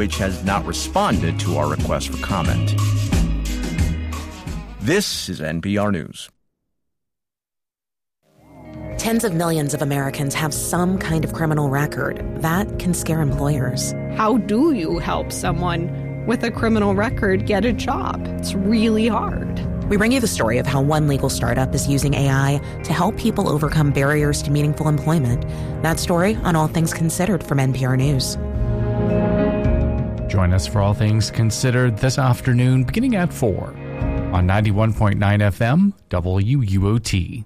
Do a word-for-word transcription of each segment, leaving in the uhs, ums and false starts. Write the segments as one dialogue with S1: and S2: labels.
S1: which has not responded to our request for comment. This is N P R News.
S2: Tens of millions of Americans have some kind of criminal record. That can scare employers.
S3: How do you help someone with a criminal record get a job? It's really hard.
S2: We bring you the story of how one legal startup is using A I to help people overcome barriers to meaningful employment. That story on All Things Considered from N P R News.
S4: Join us for All Things Considered this afternoon, beginning at four on ninety-one point nine F M, W U O T.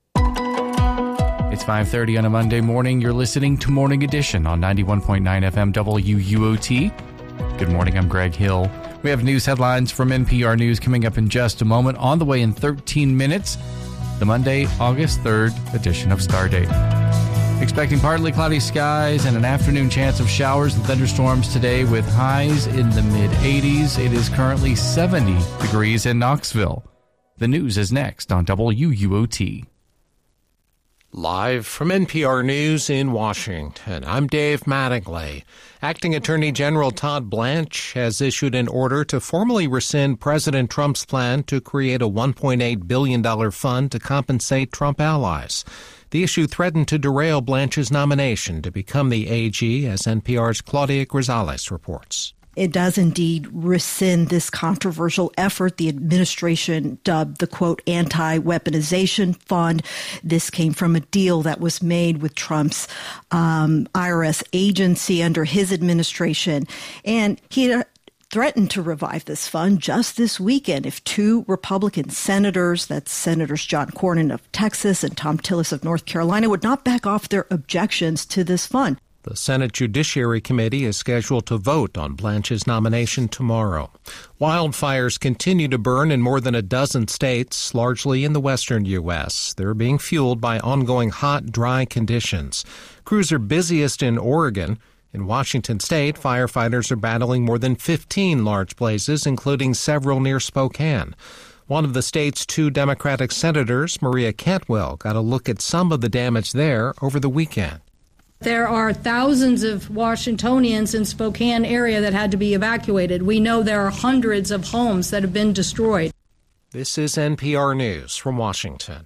S4: It's five thirty on a Monday morning. You're listening to Morning Edition on ninety-one point nine F M, W U O T. Good morning, I'm Greg Hill. We have news headlines from N P R News coming up in just a moment. On the way in thirteen minutes, the Monday, August third edition of Stardate. Expecting partly cloudy skies and an afternoon chance of showers and thunderstorms today with highs in the mid-eighties. It is currently seventy degrees in Knoxville. The news is next on W U O T.
S5: Live from N P R News in Washington, I'm Dave Mattingly. Acting Attorney General Todd Blanche has issued an order to formally rescind President Trump's plan to create a one point eight billion dollars fund to compensate Trump allies. The issue threatened to derail Blanche's nomination to become the A G, as N P R's Claudia Grisales reports.
S6: It does indeed rescind this controversial effort the administration dubbed the, quote, anti-weaponization fund. This came from a deal that was made with Trump's um, I R S agency under his administration. And he threatened to revive this fund just this weekend if two Republican senators, that's Senators John Cornyn of Texas and Thom Tillis of North Carolina, would not back off their objections to this fund.
S5: The Senate Judiciary Committee is scheduled to vote on Blanche's nomination tomorrow. Wildfires continue to burn in more than a dozen states, largely in the western U S. They're being fueled by ongoing hot, dry conditions. Crews are busiest in Oregon. In Washington state, firefighters are battling more than fifteen large blazes, including several near Spokane. One of the state's two Democratic senators, Maria Cantwell, got a look at some of the damage there over the weekend.
S7: There are thousands of Washingtonians in Spokane area that had to be evacuated. We know there are hundreds of homes that have been destroyed.
S5: This is N P R News from Washington.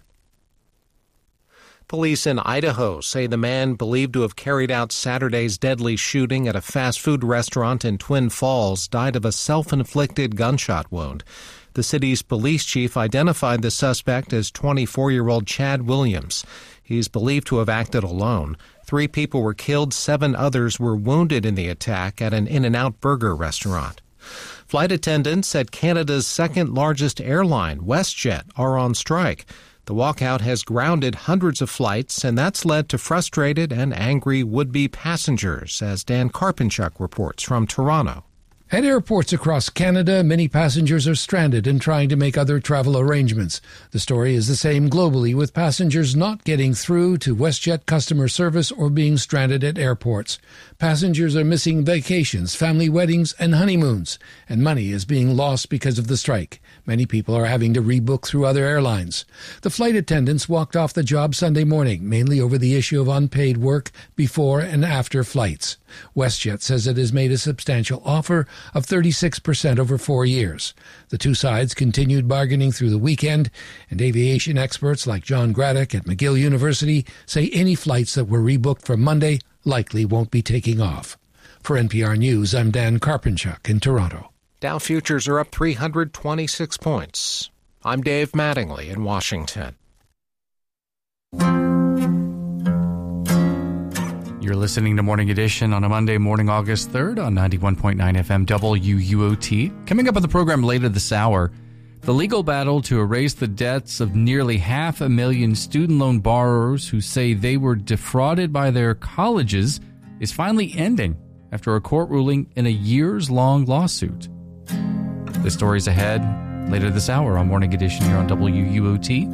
S5: Police in Idaho say the man believed to have carried out Saturday's deadly shooting at a fast food restaurant in Twin Falls died of a self-inflicted gunshot wound. The city's police chief identified the suspect as twenty-four-year-old Chad Williams. He's believed to have acted alone. Three people were killed, seven others were wounded in the attack at an In-N-Out burger restaurant. Flight attendants at Canada's second-largest airline, WestJet, are on strike. The walkout has grounded hundreds of flights, and that's led to frustrated and angry would-be passengers, as Dan Karpinchuk reports from Toronto.
S8: At airports across Canada, many passengers are stranded and trying to make other travel arrangements. The story is the same globally, with passengers not getting through to WestJet customer service or being stranded at airports. Passengers are missing vacations, family weddings, and honeymoons, and money is being lost because of the strike. Many people are having to rebook through other airlines. The flight attendants walked off the job Sunday morning, mainly over the issue of unpaid work before and after flights. WestJet says it has made a substantial offer of thirty-six percent over four years. The two sides continued bargaining through the weekend, and aviation experts like John Graddick at McGill University say any flights that were rebooked for Monday likely won't be taking off. For N P R News, I'm Dan Karpinchuk in Toronto.
S5: Dow futures are up three hundred twenty-six points. I'm Dave Mattingly in Washington.
S4: You're listening to Morning Edition on a Monday morning, August third on ninety-one point nine F M W U O T. Coming up on the program later this hour, the legal battle to erase the debts of nearly half a million student loan borrowers who say they were defrauded by their colleges is finally ending after a court ruling in a years-long lawsuit. The story's ahead later this hour on Morning Edition here on W U O T.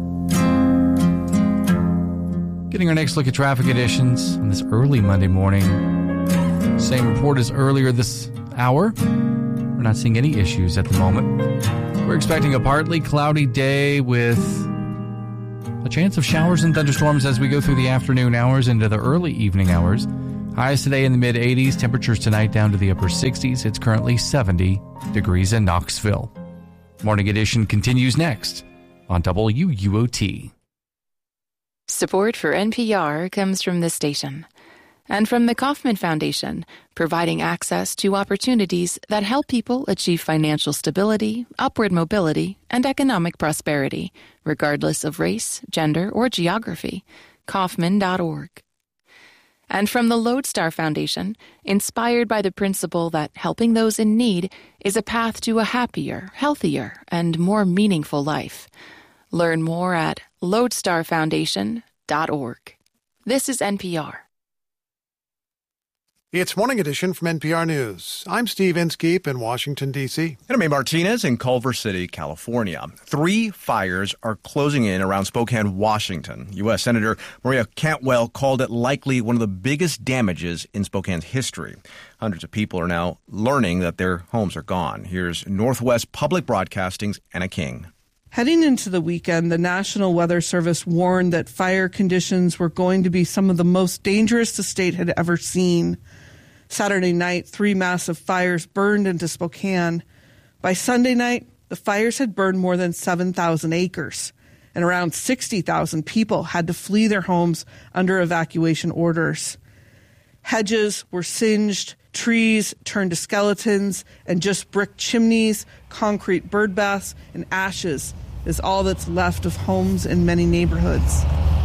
S4: Getting our next look at traffic conditions on this early Monday morning. Same report as earlier this hour. We're not seeing any issues at the moment. We're expecting a partly cloudy day with a chance of showers and thunderstorms as we go through the afternoon hours into the early evening hours. Highs today in the mid eighties, temperatures tonight down to the upper sixties. It's currently seventy degrees in Knoxville. Morning Edition continues next on W U O T.
S9: Support for N P R comes from this station and from the Kauffman Foundation, providing access to opportunities that help people achieve financial stability, upward mobility, and economic prosperity, regardless of race, gender, or geography. Kauffman dot org. And from the Lodestar Foundation, inspired by the principle that helping those in need is a path to a happier, healthier, and more meaningful life. Learn more at lodestar foundation dot org. This is N P R.
S10: It's Morning Edition from N P R News. I'm Steve Inskeep in Washington, D C
S1: And I'm Amy Martinez in Culver City, California. Three fires are closing in around Spokane, Washington. U S. Senator Maria Cantwell called it likely one of the biggest damages in Spokane's history. Hundreds of people are now learning that their homes are gone. Here's Northwest Public Broadcasting's Anna King.
S11: Heading into the weekend, the National Weather Service warned that fire conditions were going to be some of the most dangerous the state had ever seen. Saturday night, three massive fires burned into Spokane. By Sunday night, the fires had burned more than seven thousand acres, and around sixty thousand people had to flee their homes under evacuation orders. Hedges were singed, trees turned to skeletons, and just brick chimneys, concrete bird baths, and ashes is all that's left of homes in many neighborhoods.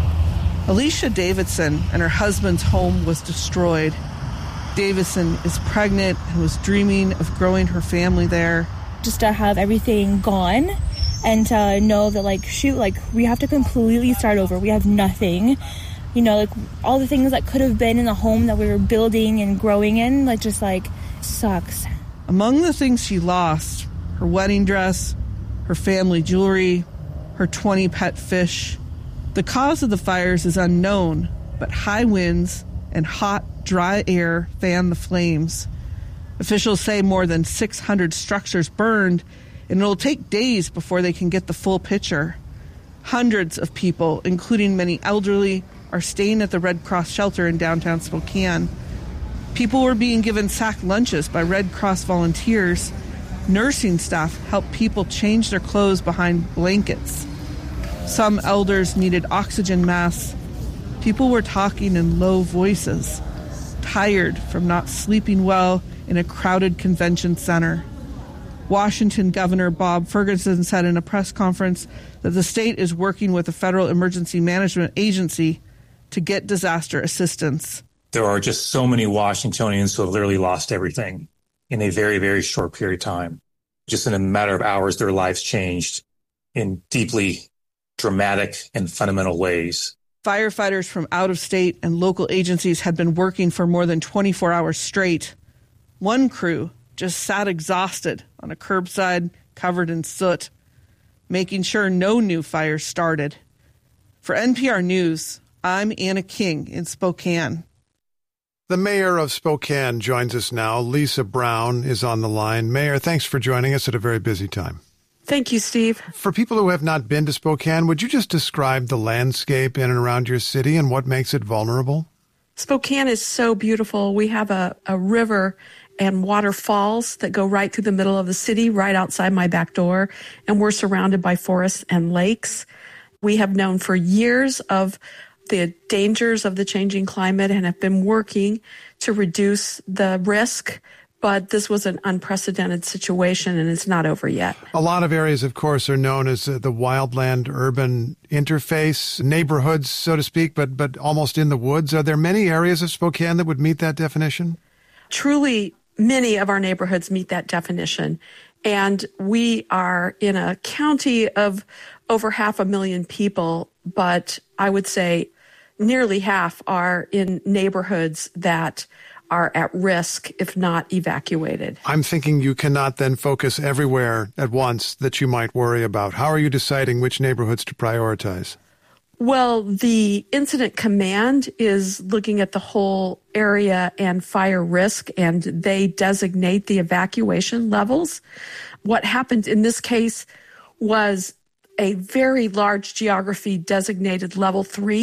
S11: Alicia Davidson and her husband's home was destroyed. Davidson is pregnant and was dreaming of growing her family there.
S12: Just to have everything gone and to know that, like, shoot, like, we have to completely start over. We have nothing. You know, like, all the things that could have been in the home that we were building and growing in, like, just, like, sucks.
S11: Among the things she lost, her wedding dress, her family jewelry, her twenty pet fish. The cause of the fires is unknown, but high winds and hot, dry air fanned the flames. Officials say more than six hundred structures burned, and it'll take days before they can get the full picture. Hundreds of people, including many elderly, are staying at the Red Cross shelter in downtown Spokane. People were being given sack lunches by Red Cross volunteers. Nursing staff helped people change their clothes behind blankets. Some elders needed oxygen masks. People were talking in low voices, tired from not sleeping well in a crowded convention center. Washington Governor Bob Ferguson said in a press conference that the state is working with the Federal Emergency Management Agency to get disaster assistance.
S13: There are just so many Washingtonians who have literally lost everything in a very, very short period of time. Just in a matter of hours, their lives changed in deeply dramatic and fundamental ways.
S11: Firefighters from out of state and local agencies had been working for more than twenty-four hours straight. One crew just sat exhausted on a curbside covered in soot, making sure no new fires started. For N P R News, I'm Anna King in Spokane.
S10: The mayor of Spokane joins us now. Lisa Brown is on the line. Mayor, thanks for joining us at a very busy time.
S14: Thank you, Steve.
S10: For people who have not been to Spokane, would you just describe the landscape in and around your city and what makes it vulnerable?
S14: Spokane is so beautiful. We have a, a river and waterfalls that go right through the middle of the city, right outside my back door, and we're surrounded by forests and lakes. We have known for years of the dangers of the changing climate and have been working to reduce the risk. But this was an unprecedented situation, and it's not over yet.
S10: A lot of areas, of course, are known as uh, the wildland-urban interface, neighborhoods, so to speak, but but almost in the woods. Are there many areas of Spokane that would meet that definition?
S14: Truly, many of our neighborhoods meet that definition. And we are in a county of over half a million people, but I would say nearly half are in neighborhoods that are at risk if not evacuated.
S10: I'm thinking you cannot then focus everywhere at once that you might worry about. How are you deciding which neighborhoods to prioritize?
S14: Well, the incident command is looking at the whole area and fire risk, and they designate the evacuation levels. What happened in this case was a very large geography designated level three,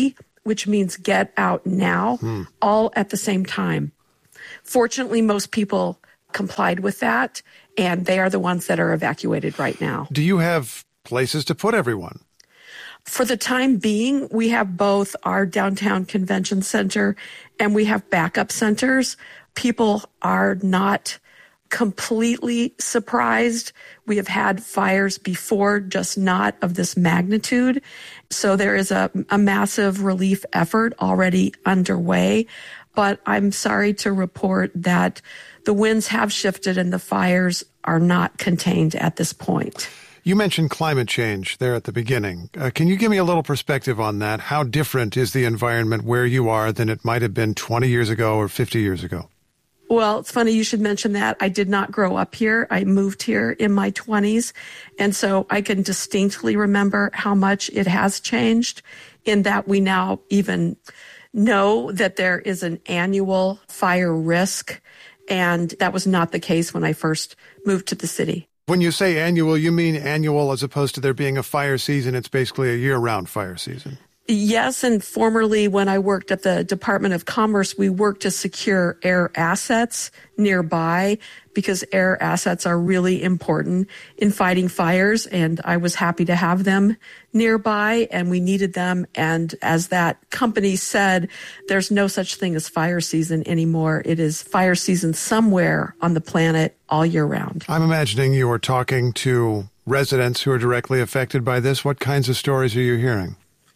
S14: which means get out now, hmm. all at the same time. Fortunately, most people complied with that, and they are the ones that are evacuated right now.
S10: Do you have places to put everyone?
S14: For the time being, we have both our downtown convention center and we have backup centers. People are not completely surprised. We have had fires before, just not of this magnitude. So there is a, a massive relief effort already underway. But I'm sorry to report that the winds have shifted and the fires are not contained at this point.
S10: You mentioned climate change there at the beginning. Uh, can you give me a little perspective on that? How different is the environment where you are than it might have been twenty years ago or fifty years ago?
S14: Well, it's funny you should mention that. I did not grow up here. I moved here in my twenties. And so I can distinctly remember how much it has changed in that we now even know that there is an annual fire risk. And that was not the case when I first moved to the city.
S10: When you say annual, you mean annual as opposed to there being a fire season. It's basically a year-round fire season.
S14: Yes, and formerly when I worked at the Department of Commerce, we worked to secure air assets nearby because air assets are really important in fighting fires, and I was happy to have them nearby, and we needed them. And as that company said, there's no such thing as fire season anymore. It is fire season somewhere on the planet all year round.
S10: I'm imagining you are talking to residents who are directly affected by this. What kinds of stories are you hearing?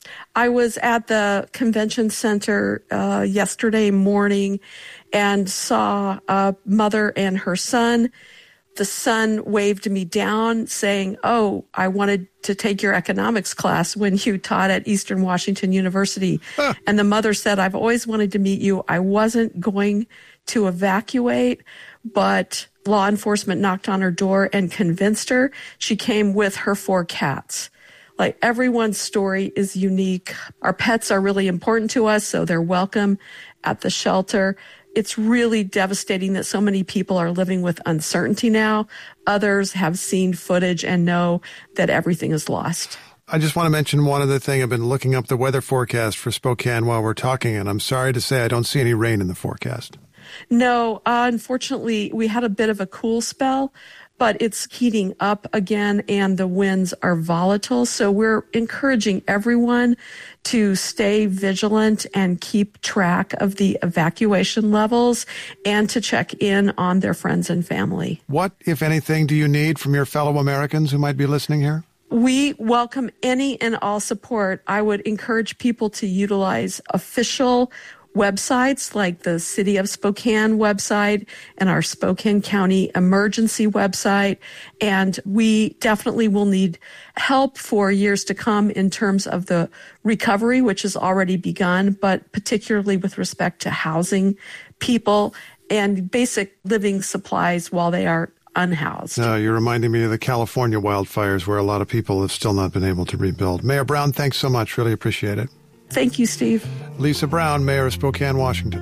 S14: I was at the convention center uh, yesterday morning and saw a mother and her son. The son waved me down saying, "Oh, I wanted to take your economics class when you taught at Eastern Washington University." Huh. And the mother said, "I've always wanted to meet you. I wasn't going to evacuate, but law enforcement knocked on her door and convinced her." She came with her four cats. Like, everyone's story is unique. Our pets are really important to us, so they're welcome at the shelter. It's really devastating that so many people are living with uncertainty now. Others have seen footage and know that everything is lost.
S10: I just want to mention one other thing. I've been looking up the weather forecast for Spokane while we're talking, and I'm sorry to say I don't see any rain in the forecast.
S14: No, uh, unfortunately, we had a bit of a cool spell, but it's heating up again and the winds are volatile. So we're encouraging everyone to stay vigilant and keep track of the evacuation levels and to check in on their friends and family.
S10: What, if anything, do you need from your fellow Americans who might be listening here?
S14: We welcome any and all support. I would encourage people to utilize official websites like the City of Spokane website and our Spokane County Emergency website. And we definitely will need help for years to come in terms of the recovery, which has already begun, but particularly with respect to housing people and basic living supplies while they are unhoused.
S10: No, you're reminding me of the California wildfires where a lot of people have still not been able to rebuild. Mayor Brown, thanks so much. Really appreciate it.
S14: Thank you, Steve.
S10: Lisa Brown, Mayor of Spokane, Washington.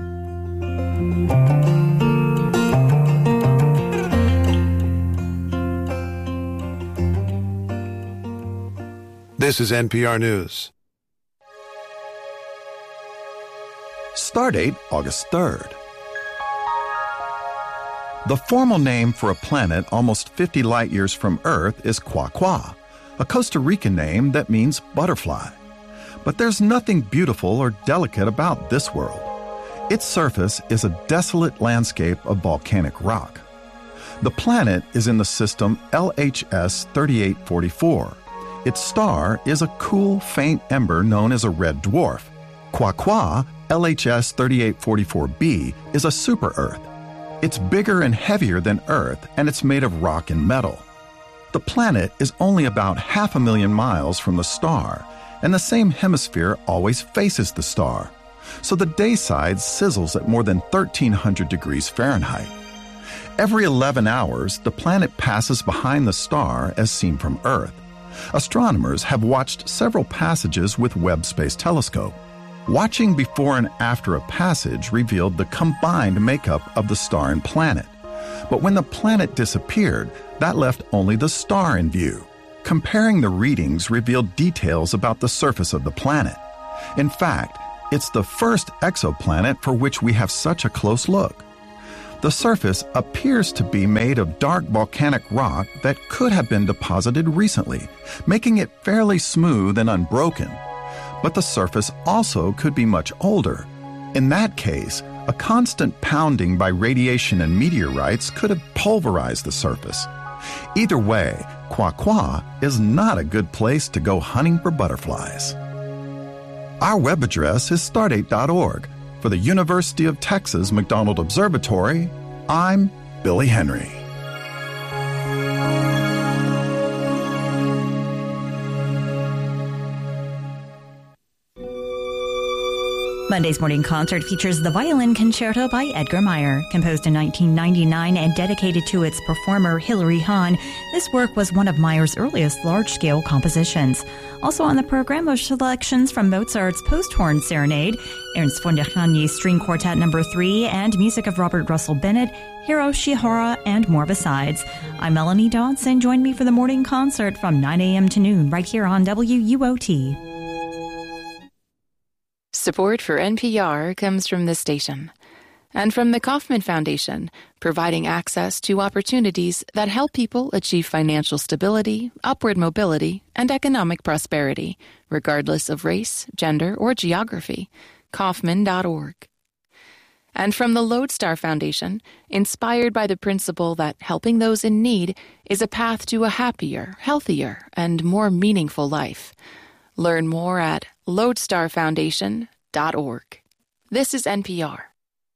S10: This is N P R News.
S15: Stardate August third. The formal name for a planet almost fifty light years from Earth is Kwa Kwa, a Costa Rican name that means butterfly. But there's nothing beautiful or delicate about this world. Its surface is a desolate landscape of volcanic rock. The planet is in the system L H S thirty-eight forty-four. Its star is a cool, faint ember known as a red dwarf. Kwa Kwa, L H S thirty-eight forty-four b, is a super-Earth. It's bigger and heavier than Earth, and it's made of rock and metal. The planet is only about half a million miles from the star, and the same hemisphere always faces the star, so the day side sizzles at more than thirteen hundred degrees Fahrenheit. Every eleven hours, the planet passes behind the star as seen from Earth. Astronomers have watched several passages with Webb Space Telescope. Watching before and after a passage revealed the combined makeup of the star and planet. But when the planet disappeared, that left only the star in view. Comparing the readings revealed details about the surface of the planet. In fact, It's the first exoplanet for which we have such a close look. The surface appears to be made of dark volcanic rock that could have been deposited recently, making it fairly smooth and unbroken. But the surface also could be much older. In that case, a constant pounding by radiation and meteorites could have pulverized the surface. Either way, Kwa Kwa is not a good place to go hunting for butterflies. Our web address is stardate dot org. For the University of Texas McDonald Observatory, I'm Billy Henry.
S16: Monday's Morning Concert features the Violin Concerto by Edgar Meyer. Composed in nineteen ninety-nine and dedicated to its performer Hilary Hahn, this work was one of Meyer's earliest large-scale compositions. Also on the program are selections from Mozart's Post-Horn Serenade, Ernst von der Kranje's String Quartet Number three, and music of Robert Russell Bennett, Hiro Shihara, and more besides. I'm Melanie Dodson. Join me for the Morning Concert from nine a.m. to noon right here on W U O T.
S9: Support for N P R comes from this station and from the Kauffman Foundation, providing access to opportunities that help people achieve financial stability, upward mobility, and economic prosperity, regardless of race, gender, or geography. Kauffman dot org. And from the Lodestar Foundation, inspired by the principle that helping those in need is a path to a happier, healthier, and more meaningful life. Learn more at lodestar foundation dot org. This is N P R.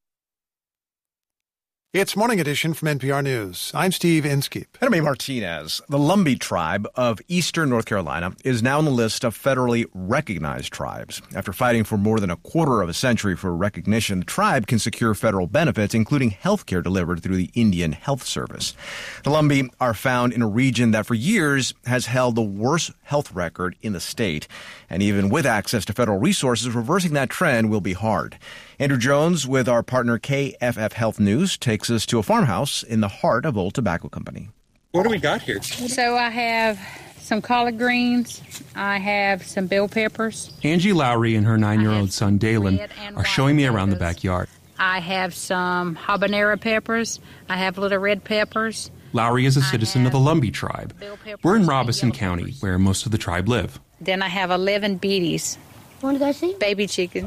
S10: It's Morning Edition from N P R News. I'm Steve Inskeep.
S1: And I'm Martinez. The Lumbee tribe of eastern North Carolina is now on the list of federally recognized tribes. After fighting for more than a quarter of a century for recognition, the tribe can secure federal benefits, including health care delivered through the Indian Health Service. The Lumbee are found in a region that for years has held the worst health record in the state. And even with access to federal resources, reversing that trend will be hard. Andrew Jones with our partner K F F Health News takes us to a farmhouse in the heart of Old Tobacco Company.
S17: What do we got here? So I have some collard greens. I have some bell peppers.
S18: Angie Lowry and her nine-year-old son Dalen are showing me around the backyard.
S17: I have some habanero peppers. I have little red peppers.
S18: Lowry is a citizen of the Lumbee tribe. We're in Robeson County, where most of the tribe live.
S17: Then I have eleven beaties.
S19: Want to go see?
S17: Baby chickens.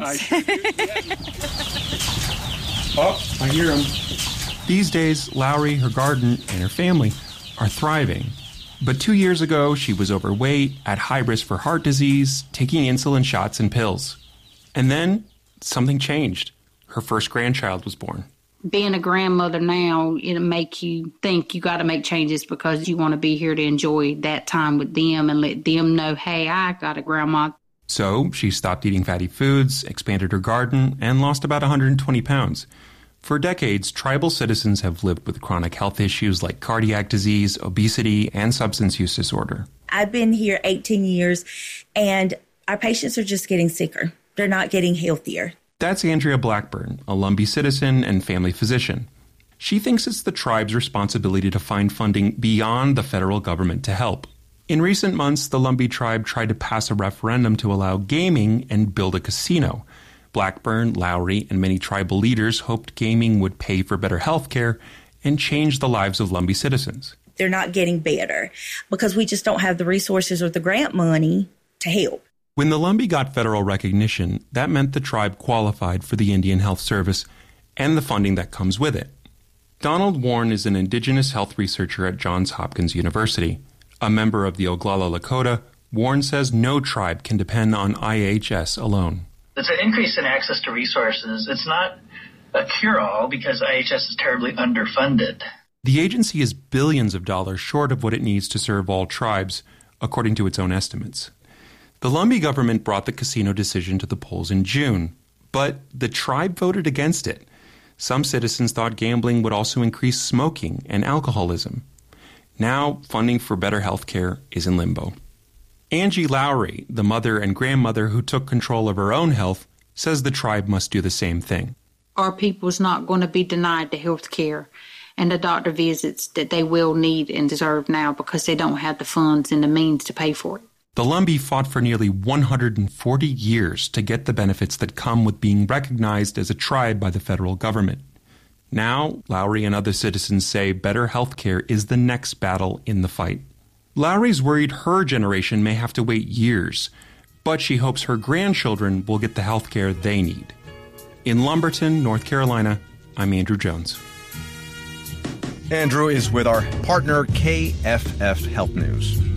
S18: Oh, I hear them. These days, Lowry, her garden, and her family are thriving. But two years ago, she was overweight, at high risk for heart disease, taking insulin shots and pills. And then, something changed. Her first grandchild was born.
S17: Being a grandmother now, it'll make you think you got to make changes because you want to be here to enjoy that time with them and let them know, hey, I got a grandma.
S18: So she stopped eating fatty foods, expanded her garden, and lost about one hundred twenty pounds. For decades, tribal citizens have lived with chronic health issues like cardiac disease, obesity, and substance use disorder.
S19: I've been here eighteen years, and our patients are just getting sicker. They're not getting healthier.
S18: That's Andrea Blackburn, a Lumbee citizen and family physician. She thinks it's the tribe's responsibility to find funding beyond the federal government to help. In recent months, the Lumbee tribe tried to pass a referendum to allow gaming and build a casino. Blackburn, Lowry, and many tribal leaders hoped gaming would pay for better health care and change the lives of Lumbee citizens.
S19: They're not getting better because we just don't have the resources or the grant money to help.
S18: When the Lumbee got federal recognition, that meant the tribe qualified for the Indian Health Service and the funding that comes with it. Donald Warren is an indigenous health researcher at Johns Hopkins University. A member of the Oglala Lakota, Warren says no tribe can depend on I H S alone.
S20: It's an increase in access to resources. It's not a cure-all because I H S is terribly underfunded.
S18: The agency is billions of dollars short of what it needs to serve all tribes, according to its own estimates. The Lumbee government brought the casino decision to the polls in June, but the tribe voted against it. Some citizens thought gambling would also increase smoking and alcoholism. Now, funding for better health care is in limbo. Angie Lowry, the mother and grandmother who took control of her own health, says the tribe must do the same thing.
S17: Our people's not going to be denied the health care and the doctor visits that they will need and deserve now because they don't have the funds and the means to pay for it.
S18: The Lumbee fought for nearly one hundred forty years to get the benefits that come with being recognized as a tribe by the federal government. Now, Lowry and other citizens say better health care is the next battle in the fight. Lowry's worried her generation may have to wait years, but she hopes her grandchildren will get the health care they need. In Lumberton, North Carolina, I'm Andrew Jones.
S1: Andrew is with our partner, K F F Health News.